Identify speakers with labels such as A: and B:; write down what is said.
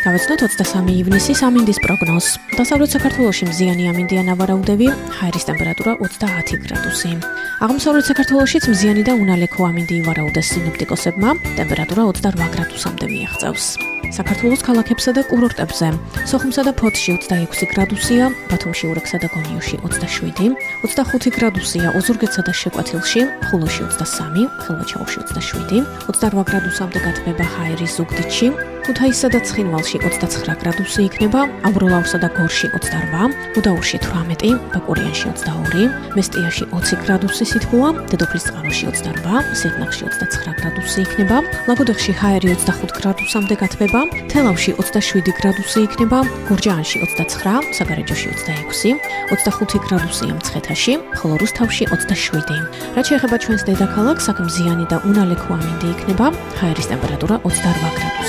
A: Გავეცნოთ 23 ივნისის ამინდის პროგნოზს. დასავლეთ საქართველოში მზიანი ამინდია ნავარაუდები, ჰაერის ტემპერატურა 30 გრადუსი. აღმოსავლეთ საქართველოშიც მზიანი და უნალექო ამინდი ივარაუდეს სინოპტიკოსებმა, ტემპერატურა 28 გრადუსამდე მიაღწევს. საქართველოს ქალაქებსა და კურორტებზე. სოხუმსა და ფოთში 26 გრადუსია, ბათუმში, ურექსა და გონიოში 27, 25 გრადუსია ოზურგეთსა და შეკვეთილში, ხულოში 23, ხილვაჩაურში 27, 28 გრადუსამდე გათბება ჰაერი ზუგდიდში, ქუთაისსა და ცხინვალში 29 გრადუსი იქნება, აბროლაურსა და გორში 28, უდაურში 18, ბაკურიანში 22, მესტიაში 20 გრადუსი სითბოა, დედოფლისწყაროში 28, სიღნაღში 29 გრადუსი იქნება, ლაგოდეხში ჰაერი 25 გრადუსამდე გათბება, თელავში 27 გრადუსი იქნება, გურჯაანში 29, საგარეჯოში 26, 25 გრადუსია მცხეთაში, ხოლო რუსთავში 27. რაც შეეხება ჩვენს დედაქალაქს, აქ მზიანი და უნალექო ამინდი იქნება, ჰაერის ტემპერატურა 28 გრადუსი.